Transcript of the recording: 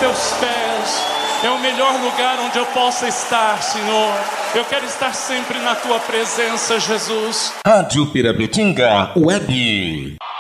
teus pés é o melhor lugar onde eu possa estar, Senhor. Eu quero estar sempre na tua presença, Jesus. Rádio Pirabetinga Web.